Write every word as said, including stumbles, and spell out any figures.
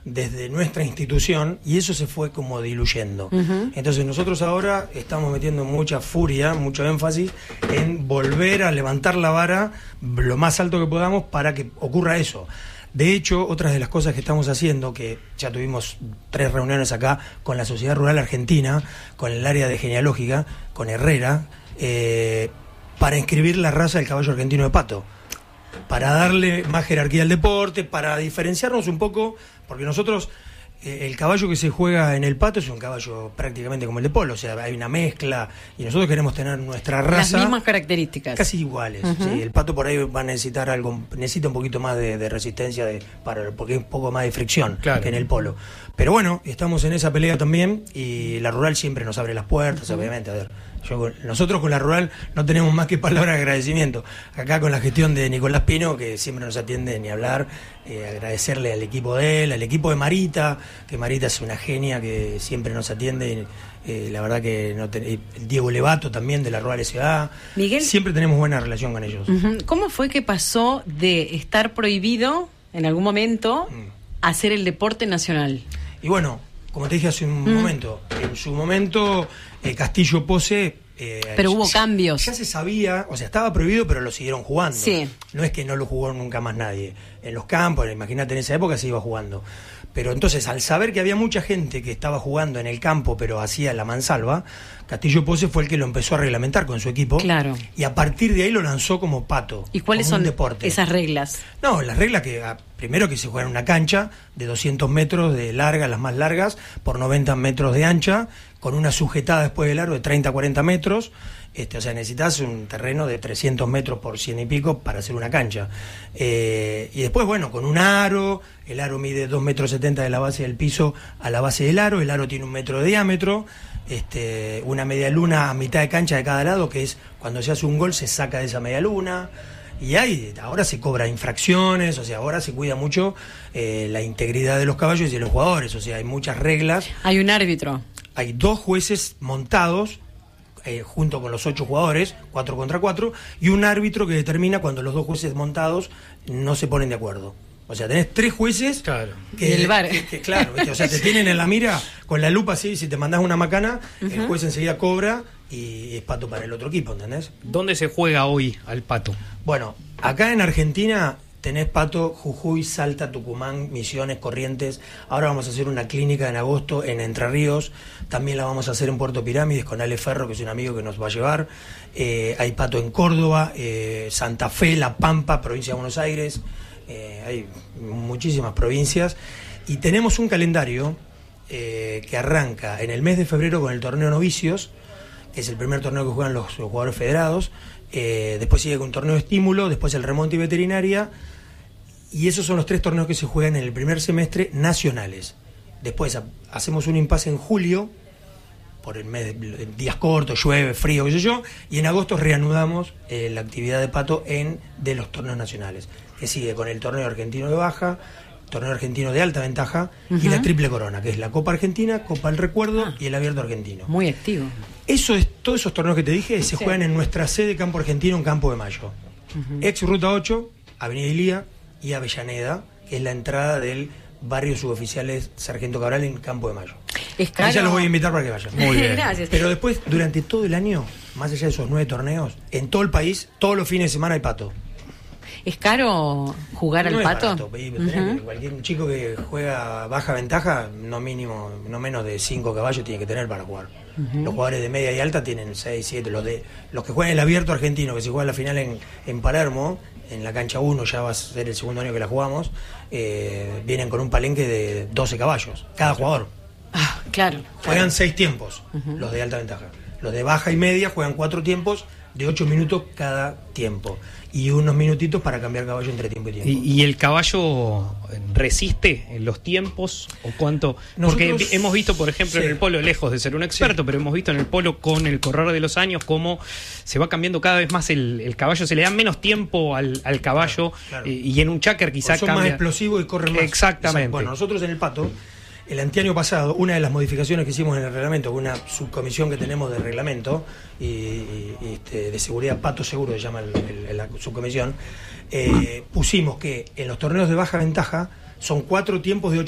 desde nuestra institución, y eso se fue como diluyendo. Uh-huh. Entonces nosotros ahora estamos metiendo mucha furia, mucho énfasis en volver a levantar la vara lo más alto que podamos para que ocurra eso. De hecho, otras de las cosas que estamos haciendo, que ya tuvimos tres reuniones acá con la Sociedad Rural Argentina, con el área de genealógica, con Herrera, eh, para inscribir la raza del caballo argentino de pato, para darle más jerarquía al deporte, para diferenciarnos un poco, porque nosotros, eh, el caballo que se juega en el pato es un caballo prácticamente como el de polo, o sea, hay una mezcla, y nosotros queremos tener nuestra raza... Las mismas características. Casi iguales, uh-huh. Sí, el pato por ahí va a necesitar algo, necesita un poquito más de, de resistencia, de, para, porque es un poco más de fricción, claro, que en el polo. Pero bueno, estamos en esa pelea también, y la rural siempre nos abre las puertas, uh-huh. Obviamente, a ver... Yo, nosotros con la rural no tenemos más que palabras de agradecimiento. Acá con la gestión de Nicolás Pino, que siempre nos atiende ni hablar, eh, agradecerle al equipo de él, al equipo de Marita, que Marita es una genia que siempre nos atiende. Eh, la verdad que no ten, Diego Levato también de la Rural S A. Miguel, siempre tenemos buena relación con ellos. Uh-huh. ¿Cómo fue que pasó de estar prohibido en algún momento mm. a hacer el deporte nacional? Y bueno, como te dije hace un mm. momento, en su momento eh, Castillo Pose... Eh, pero hubo ya, cambios. Ya se sabía, o sea, estaba prohibido, pero lo siguieron jugando. Sí. No es que no lo jugó nunca más nadie. En los campos, imagínate, en esa época se iba jugando. Pero entonces, al saber que había mucha gente que estaba jugando en el campo, pero hacía la mansalva, Castillo Pose fue el que lo empezó a reglamentar con su equipo. Claro. Y a partir de ahí lo lanzó como pato. ¿Y cuáles son esas reglas? No, las reglas que, primero que se juega en una cancha de doscientos metros de larga, las más largas, por noventa metros de ancha, con una sujetada después del aro de treinta a cuarenta metros. Este, o sea, necesitas un terreno de trescientos metros por cien y pico para hacer una cancha. Eh, y después, bueno, con un aro, el aro mide dos metros setenta de la base del piso a la base del aro, el aro tiene un metro de diámetro, este, una media luna a mitad de cancha de cada lado, que es cuando se hace un gol se saca de esa media luna. Y hay, ahora se cobra infracciones, o sea, ahora se cuida mucho eh, la integridad de los caballos y de los jugadores, o sea, hay muchas reglas. Hay un árbitro. Hay dos jueces montados, Eh, junto con los ocho jugadores, cuatro contra cuatro, y un árbitro que determina cuando los dos jueces montados no se ponen de acuerdo. O sea, tenés tres jueces, claro, que, y el bar. que, que claro, ¿viste? O sea, te tienen en la mira con la lupa así, si te mandás una macana, uh-huh. El juez enseguida cobra y es pato para el otro equipo, ¿entendés? ¿Dónde se juega hoy al pato? Bueno, acá en Argentina tenés pato Jujuy, Salta, Tucumán, Misiones, Corrientes. Ahora vamos a hacer una clínica en agosto en Entre Ríos. También la vamos a hacer en Puerto Pirámides con Ale Ferro, que es un amigo que nos va a llevar. Eh, hay pato en Córdoba, eh, Santa Fe, La Pampa, provincia de Buenos Aires. Eh, hay muchísimas provincias. Y tenemos un calendario eh, que arranca en el mes de febrero con el torneo Novicios, que es el primer torneo que juegan los, los jugadores federados. Eh, después sigue con un torneo de estímulo, después el remonte y veterinaria, y esos son los tres torneos que se juegan en el primer semestre nacionales. Después ha, hacemos un impasse en julio, por el mes de días cortos, llueve, frío, qué sé yo, y en agosto reanudamos eh, la actividad de pato en de los torneos nacionales, que sigue con el torneo argentino de baja, torneo argentino de alta ventaja, uh-huh. Y la triple corona, que es la Copa Argentina, Copa del Recuerdo ah, y el Abierto Argentino. Muy activo. Eso es, todos esos torneos que te dije se sí. juegan en nuestra sede Campo Argentino, en Campo de Mayo. Uh-huh. Ex Ruta ocho, Avenida Ilía y Avellaneda, que es la entrada del barrio suboficiales Sargento Cabral en Campo de Mayo. Es caro. Ya los voy a invitar para que vayan. Muy bien. Gracias. Pero después, durante todo el año, más allá de esos nueve torneos, en todo el país, todos los fines de semana hay pato. ¿Es caro jugar no al es pato? Barato, uh-huh. Cualquier chico que juega baja ventaja, no mínimo, no menos de cinco caballos tiene que tener para jugar. Uh-huh. Los jugadores de media y alta tienen seis, siete. Los de los que juegan el Abierto Argentino, que se juega la final en, en Palermo, en la cancha uno, ya va a ser el segundo año que la jugamos, eh, vienen con un palenque de doce caballos, cada jugador. Ah, claro. Juegan seis tiempos, uh-huh. Los de alta ventaja. Los de baja y media juegan cuatro tiempos de ocho minutos cada tiempo. Y unos minutitos para cambiar caballo entre tiempo y tiempo. ¿Y, y el caballo resiste en los tiempos? ¿O cuánto? Nosotros, porque hemos visto, por ejemplo, sí. en el polo, lejos de ser un experto, sí. pero hemos visto en el polo con el correr de los años cómo se va cambiando cada vez más el, el caballo, se le da menos tiempo al, al caballo, claro, claro. Y, y en un cháquer quizás son cambia. Más explosivos y corren más. Exactamente. Bueno, nosotros en el pato, el anteaño pasado, una de las modificaciones que hicimos en el reglamento, una subcomisión que tenemos de reglamento y, y, y este, de seguridad, Pato Seguro se llama el, el, la subcomisión, eh, pusimos que en los torneos de baja ventaja son cuatro tiempos de ocho